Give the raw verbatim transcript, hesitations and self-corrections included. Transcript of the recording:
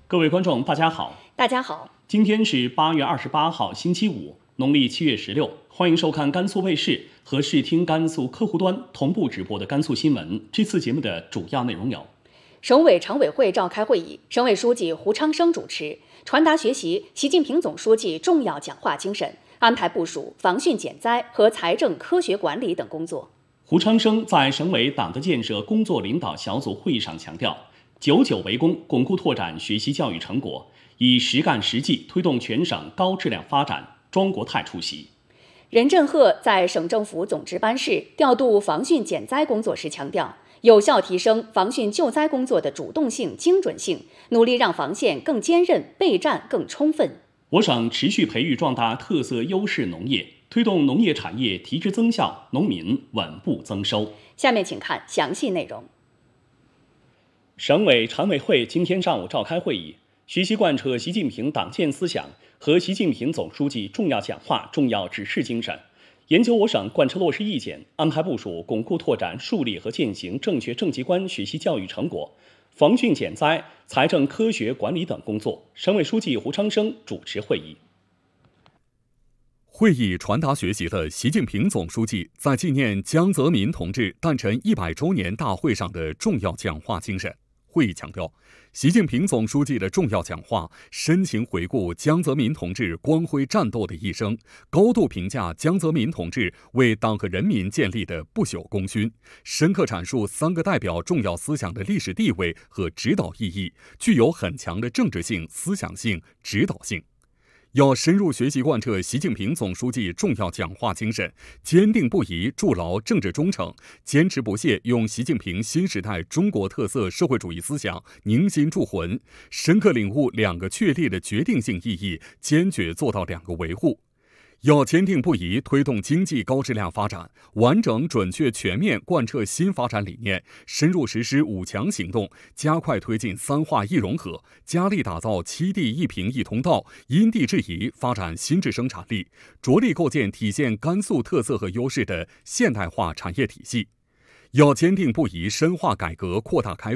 各位观众，大家好。 大家好， 今天是八月二十八号，星期五，农历七月十六。欢迎收看甘肃卫视和视听甘肃客户端同步直播的甘肃新闻。这次节目的主要内容有： 省委常委会召开会议，省委书记胡昌生主持，传达学习习近平总书记重要讲话精神，安排部署防汛减灾和财政科学管理等工作。 胡昌生在省委党的建设工作领导小组会议上强调，久久为功，巩固拓展学习教育成果，以实干实际推动全省高质量发展。庄国泰出席。 任振赫在省政府总值班室调度防汛减灾工作时强调，有效提升防汛救灾工作的主动性、精准性，努力让防线更坚韧，备战更充分。 我省持续培育壮大特色优势农业，推动农业产业提质增效，农民稳步增收。 下面请看详细内容。 省委常委会今天上午召开会议，学习贯彻习近平党建思想和习近平总书记重要讲话、重要指示精神，研究我省贯彻落实意见，安排部署巩固拓展树立和践行正确正极观学习教育成果，防汛减灾、财政科学管理等工作。省委书记胡昌生主持会议。 会议传达学习了习近平总书记在纪念江泽民同志诞辰一百周年大会上的重要讲话精神。会议强调，习近平总书记的重要讲话深情回顾江泽民同志光辉战斗的一生，高度评价江泽民同志为党和人民建立的不朽功勋，深刻阐述三个代表重要思想的历史地位和指导意义，具有很强的政治性、思想性、指导性。要深入学习贯彻习近平总书记重要讲话精神，坚定不移筑牢政治忠诚，坚持不懈用习近平新时代中国特色社会主义思想凝心铸魂，深刻领悟两个确立的决定性意义，坚决做到两个维护。要坚定不移推动经济高质量发展，完整准确全面贯彻新发展理念，深入实施五强行动，加快推进三化一融合，加力打造七地一平一通道，因地制宜发展新质生产力，着力构建体现甘肃特色和优势的现代化产业体系。要坚定不移深化改革扩大开